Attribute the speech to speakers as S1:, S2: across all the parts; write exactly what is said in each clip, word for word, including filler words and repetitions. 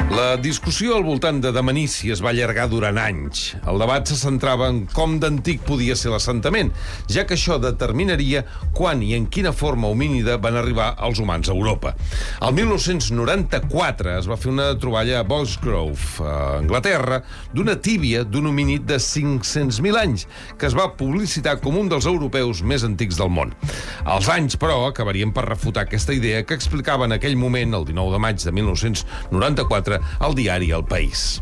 S1: La discussió al voltant de Dmanisi es va allargar durant anys. El debat se centrava en com d'antic podia ser l'assentament, ja que això determinaria quan i en quina forma homínida van arribar els humans a Europa. El mil nou-cents noranta-quatre es va fer una troballa a Boxgrove, a Anglaterra, d'una tíbia d'un homínid de cinc-cents mil anys, que es va publicitar com un dels europeus més antics del món. Els anys, però, acabarien per refutar aquesta idea que explicava en aquell moment, el dinou de maig de mil nou-cents noranta-quatre, al diari El País.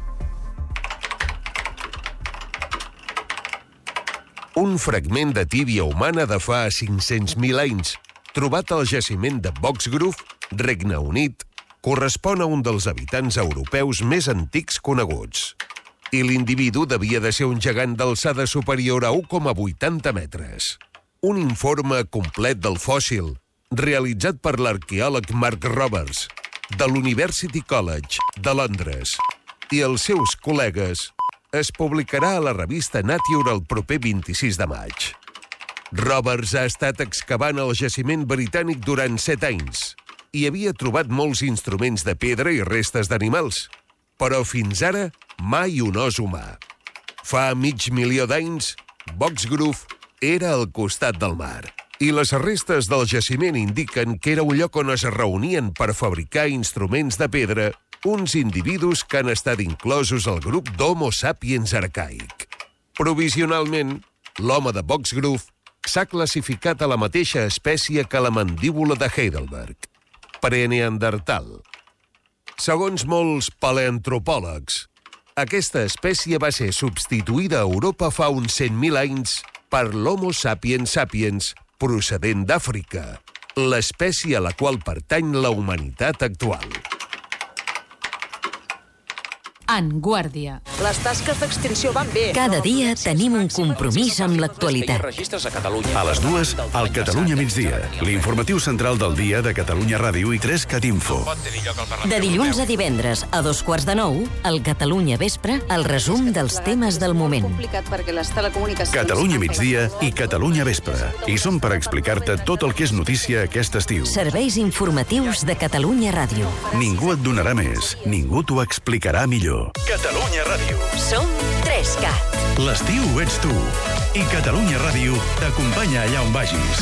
S2: Un fragment de tíbia humana de fa cinc-cents mil anys, trobat al jaciment de Boxgrove, Regne Unit, correspon a un dels habitants europeus més antics coneguts. I l'individu devia de ser un gegant d'alçada superior a u coma vuitanta metres. Un informe complet del fòssil, realitzat per l'arqueòleg Mark Roberts, de l'University College de Londres, i els seus col·legues, es publicarà a la revista Nature el proper vint-i-sis de maig. Roberts ha estat excavant el jaciment britànic durant set anys i havia trobat molts instruments de pedra i restes d'animals, però fins ara mai un os humà. Fa mig milió d'anys, Boxgrove era al costat del mar, i les restes del jaciment indiquen que era un lloc on es reunien per fabricar instruments de pedra uns individus que han estat inclosos al grup d'Homo sapiens arcaic. Provisionalment, l'home de Boxgrove s'ha classificat a la mateixa espècie que la mandíbula de Heidelberg, preneandertal. Segons molts paleantropòlegs, aquesta espècie va ser substituïda a Europa fa uns cent mil anys per l'Homo sapiens sapiens, procedent d'Àfrica, l'espècie a la qual pertany la humanitat actual.
S3: En Guàrdia.
S4: Les tasques d'extinció van bé.
S3: Cada dia tenim un compromís amb l'actualitat.
S5: A les dues, al Catalunya migdia, l'informatiu central del dia de Catalunya Ràdio i tres Cat Info.
S3: De dilluns a divendres, a dos quarts de nou, al Catalunya Vespre, el resum dels temes del moment.
S5: Catalunya migdia i Catalunya Vespre. I som per explicar-te tot el que és notícia aquest estiu.
S3: Serveis informatius de Catalunya Ràdio.
S5: Ningú et donarà més, ningú t'ho explicarà millor. Catalunya Ràdio.
S3: Som tres cat.
S5: L'estiu ets tu. I Catalunya Ràdio t'acompanya allà on vagis.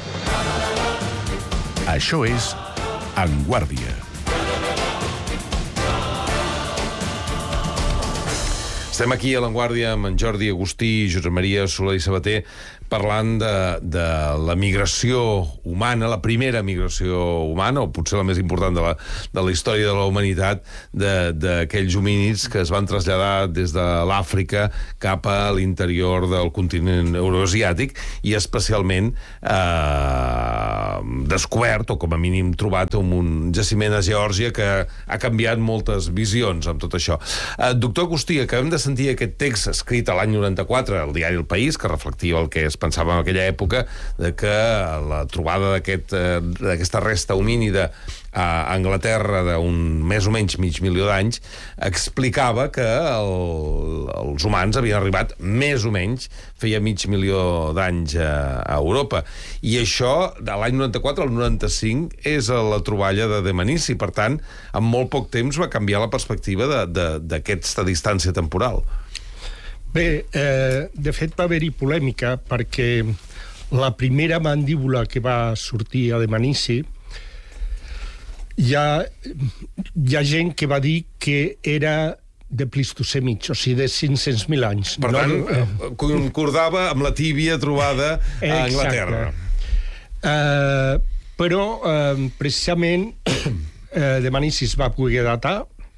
S5: Això és En Guàrdia.
S1: Estem aquí a l'Avantguàrdia amb en Jordi Agustí, Josep Maria Soler i Sabater, parlant de, de la migració humana, la primera migració humana, o potser la més important de la, de la història de la humanitat, d'aquells homínids que es van traslladar des de l'Àfrica cap a l'interior del continent euroasiàtic i especialment eh, descobert, o com a mínim trobat, en un jaciment a Geòrgia que ha canviat moltes visions amb tot això. Eh, doctor Agustí, acabem de sentir aquest text escrit a l'any noranta-quatre al diari El País, que reflectia el que es pensava en aquella època, de que la trobada d'aquesta aquest, resta homínida a Anglaterra d'un més o menys mig milió d'anys explicava que el, els humans havien arribat més o menys feia mig milió d'anys a, a Europa. I això, de l'any noranta-quatre al noranta-cinc, és la troballa de Dmanisi. Per tant, en molt poc temps va canviar la perspectiva d'aquesta distància temporal.
S6: Bé, eh, de fet va haver-hi polèmica perquè la primera mandíbula que va sortir a Dmanisi hi ha, hi ha gent que va dir que era de Plistocè mig, o sigui, de cinc-cents mil anys.
S1: Per tant, no, concordava amb la tíbia trobada a Anglaterra.
S6: Uh, però, uh, precisament, uh, Dmanisi es va poder datar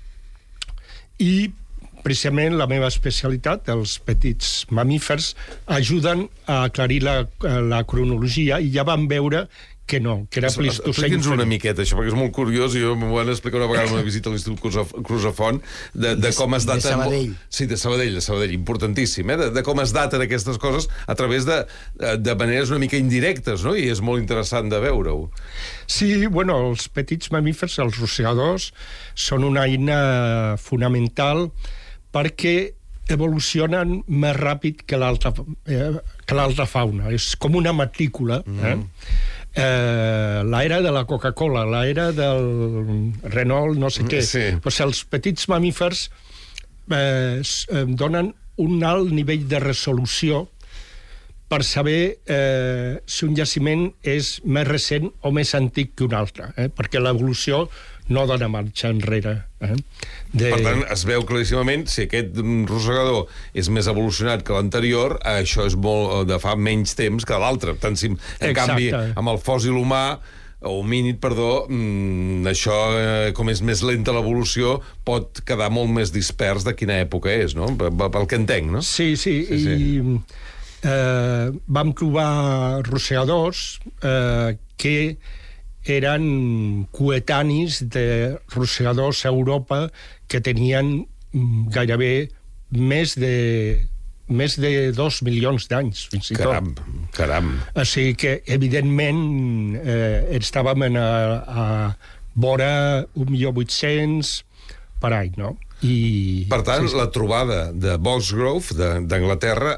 S6: i precisament la meva especialitat, els petits mamífers, ajuden a aclarir la, la cronologia i ja vam veure que no, que era Plistocè.
S1: Explica'ns una miqueta, això, perquè és molt curiós, i m'ho van explicar una vegada en una visita a l'Institut Crusafont, de, de com es data...
S7: De Sabadell.
S1: Sí, de Sabadell, de Sabadell, importantíssim, eh? de, de com es daten aquestes coses a través de, de maneres una mica indirectes, no? I és molt interessant de veure-ho.
S6: Sí, bueno, els petits mamífers, els rosegadors, són una eina fonamental perquè evolucionen més ràpid que l'altra eh, que l'altra fauna. És com una matrícula. Eh? Mm. eh, l'era de la Coca-Cola, l'era del Renault, no sé què.
S1: Sí.
S6: Pues els petits mamífers eh, donen un alt nivell de resolució per saber eh, si un jaciment és més recent o més antic que un altre, eh? Perquè l'evolució no dona marxa enrere. Eh? De...
S1: Per tant, es veu claríssimament si aquest rosegador és més evolucionat que l'anterior, això és molt de fa menys temps que l'altre. Tant si, en
S6: Exacte.
S1: canvi, amb el fòssil humà, o homínid, perdó, mmm, això, eh, com és més lenta l'evolució, pot quedar molt més dispers de quina època és, no? Pel que entenc, no?
S6: Sí, sí, sí,
S1: sí.
S6: i eh, vam trobar rosegadors eh, que eren coetanis de rosegadors a Europa que tenien mm, gairebé més de més de dos milions d'anys, fins i tot.
S1: Caram, caram.
S6: O sigui que, evidentment, eh, estàvem en a, a vora un milió vuit-cents per any, no? I,
S1: per tant,
S6: sí, sí.
S1: la trobada de Boxgrove, d'Anglaterra,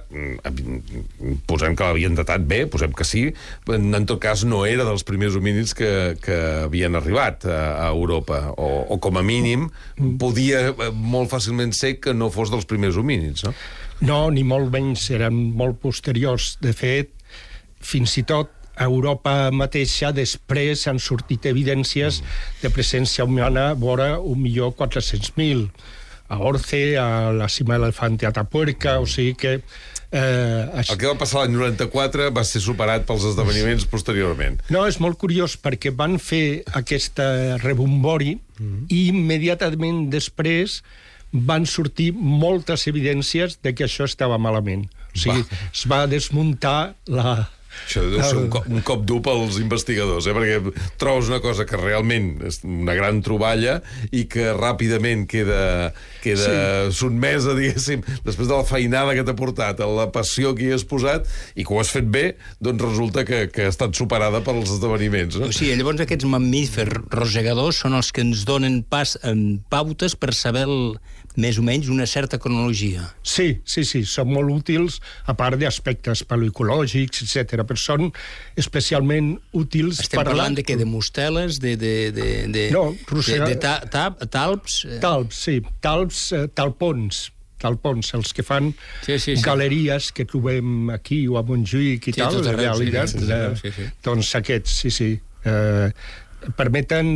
S1: posem que l'havien datat bé, posem que sí, en tot cas no era dels primers homínids que, que havien arribat a, a Europa, o, o com a mínim podia molt fàcilment ser que no fos dels primers homínids, no?
S6: No, ni molt menys, eren molt posteriors. De fet, fins i tot a Europa mateixa després han sortit evidències de presència humana vora un milió quatre-cents mil. A Orce, a la cima de l'Elefante Atapuerca, o sigui que... Eh,
S1: el que va passar l'any noranta-quatre va ser superat pels esdeveniments posteriorment.
S6: No, és molt curiós perquè van fer aquesta rebombori mm. i immediatament després van sortir moltes evidències de que això estava malament. O sigui, va. es va desmuntar la...
S1: Això deu ser un cop, un cop dur pels investigadors, eh? Perquè trobes una cosa que realment és una gran troballa i que ràpidament queda, queda sí. sotmesa, diguéssim, després de la feinada que t'ha portat, la passió que hi has posat, i que ho has fet bé, doncs resulta que, que ha estat superada pels esdeveniments. No?
S7: O sigui, llavors aquests mamífers rosegadors són els que ens donen pas en pautes per saber el, més o menys una certa cronologia.
S6: Sí, sí, sí, són molt útils, a part d'aspectes paleoecològics, etcètera, però són especialment útils...
S7: Estem
S6: per
S7: parlant la... de què? De mosteles? De, de, de, de,
S6: no, rossega...
S7: de, de ta, ta, talps?
S6: Talps, sí, talps, eh, talpons, talpons, els que fan
S7: sí, sí, sí.
S6: galeries que trobem aquí o a Montjuïc i
S7: sí,
S6: tal,
S7: de
S6: realitat,
S7: sí, sí, sí, sí, sí.
S6: doncs aquests, sí, sí, eh, permeten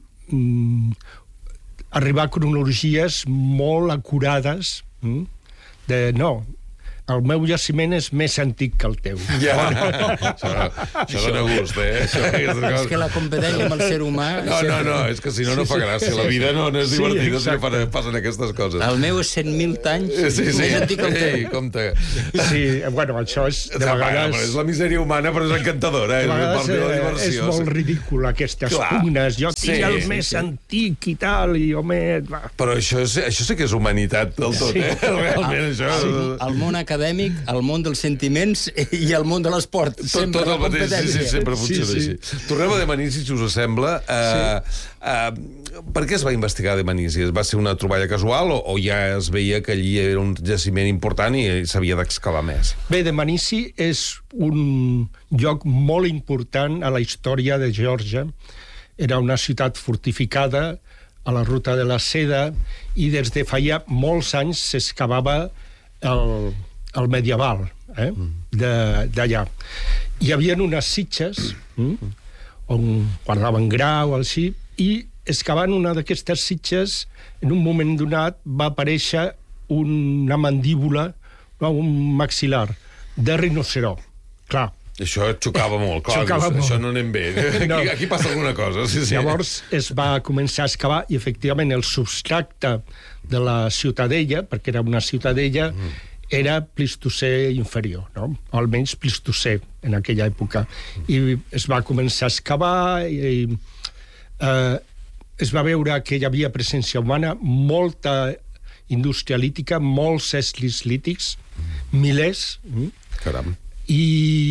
S6: mm, arribar a cronologies molt acurades mm, de, no, el meu jaciment és més antic que el teu.
S1: Ja, això, això dona gust, eh? Això,
S7: és que la competència amb el ser humà...
S1: No, no, no, és que si no, no fa gràcia. La vida no, no és divertida sí, si no passen aquestes coses.
S7: El meu és cent mil anys
S1: sí, sí.
S7: més antic que el teu.
S1: Ei, compte.
S6: Sí, bueno, això és... De
S1: ja,
S6: vegades...
S1: bueno, és la misèria humana, però és encantadora. Eh?
S6: De vegades
S1: de la
S6: diversió, és molt sí. ridícul, aquestes Clar. pugnes. Jo tinc sí, el sí, més sí. antic i tal, i home... Va.
S1: Però això, és, això sí que és humanitat del tot, sí. eh? Realment,
S7: el,
S1: això...
S7: El, el món acadèmic, el món dels sentiments i el món de l'esport.
S1: Tot, tot el mateix, sí, sí, sempre funciona sí, sí. així. Tornem a Dmanisi, si us sembla. Uh, sí. uh, per què es va investigar Dmanisi? Va ser una troballa casual o, o ja es veia que allí era un jaciment important i s'havia d'excavar més?
S6: Bé, Dmanisi és un lloc molt important a la història de Geòrgia. Era una ciutat fortificada a la ruta de la seda i des de feia molts anys s'excavava el... el medieval, eh? d'allà. Hi havia unes sitges mm? on guardaven grau, així, i excavant una d'aquestes sitges, en un moment donat va aparèixer una mandíbula, no, un maxil·lar, de rinoceró. Clar.
S1: Això xocava molt, clar,
S6: xocava
S1: això,
S6: molt.
S1: això no anem bé. No. Aquí, aquí passa alguna cosa. Sí, sí.
S6: Llavors es va començar a excavar i, efectivament, el substracte de la ciutadella, perquè era una ciutadella, mm. era plistocè inferior, no? O almenys plistocè en aquella època. I es va començar a excavar i, i eh, es va veure que hi havia presència humana, molta indústria lítica, molts estris lítics, milers.
S1: Caram.
S6: I...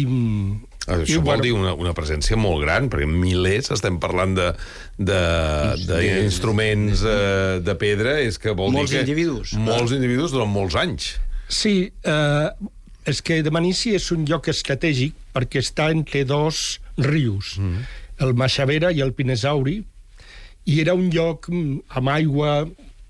S1: Això
S6: I,
S1: vol
S6: bueno,
S1: dir una, una presència molt gran, perquè milers, estem parlant d'instruments de, de, de, de pedra, és que vol
S7: molts
S1: dir que...
S7: individus.
S1: Molts individus durant molts anys.
S6: Sí, eh, és que Dmanisi és un lloc estratègic perquè està entre dos rius, mm. el Mashavera i el Pinesauri, i era un lloc amb aigua,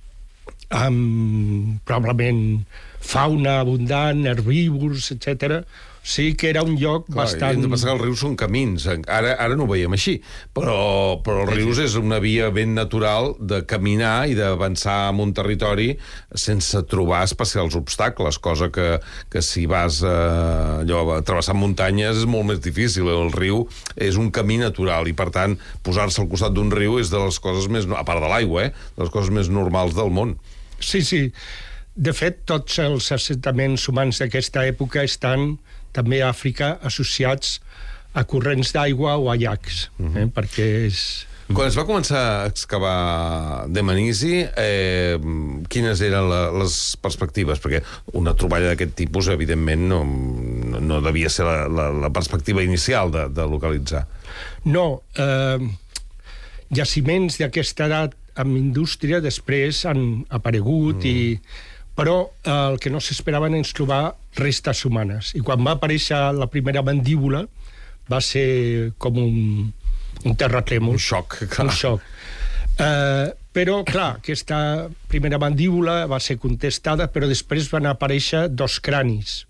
S6: amb probablement fauna abundant, herbívors, etcètera. Sí que era un lloc
S1: Clar,
S6: bastant...
S1: Hem de pensar que els rius són camins. Ara, ara no ho veiem així, però, però els rius és una via ben natural de caminar i d'avançar en un territori sense trobar especials obstacles, cosa que, que si vas eh, allò, a travessar muntanyes és molt més difícil. El riu és un camí natural i, per tant, posar-se al costat d'un riu és de les coses més... A part de l'aigua, eh? De les coses més normals del món. Sí,
S6: sí. De fet, tots els assentaments humans d'aquesta època estan també a Àfrica associats a corrents d'aigua o a llacs, eh? perquè és...
S1: Quan es va començar a excavar Dmanisi, eh, quines eren la, les perspectives? Perquè una troballa d'aquest tipus, evidentment, no, no devia ser la, la, la perspectiva inicial de, de localitzar.
S6: No, eh, jaciments d'aquesta edat amb indústria després han aparegut mm. i... però eh, el que no s'esperaven és trobar restes humanes. I quan va aparèixer la primera mandíbula va ser com un, un terratrèmol.
S1: Un xoc, clar.
S6: Un xoc. Eh, però, clar, aquesta primera mandíbula va ser contestada, però després van aparèixer dos cranis.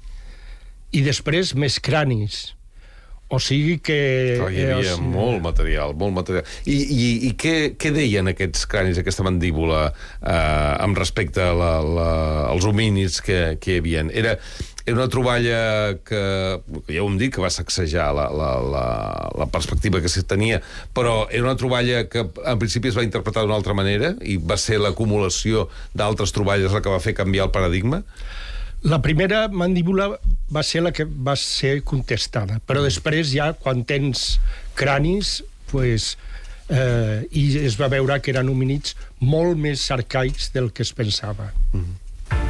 S6: I després més cranis. O sigui que...
S1: Clar, hi havia eh, molt material, molt material. I, i, i què, què deien aquests cranis, aquesta mandíbula, eh, amb respecte a la, la, als homínids que, que hi havia? Era, era una troballa que, ja ho hem dit, que va sacsejar la, la, la, la perspectiva que se tenia, però era una troballa que en principi es va interpretar d'una altra manera i va ser l'acumulació d'altres troballes la que va fer canviar el paradigma?
S6: La primera mandíbula va ser la que va ser contestada, però després ja, quan tens cranis, pues, eh, i es va veure que eren homínids molt més arcaics del que es pensava. Mm-hmm.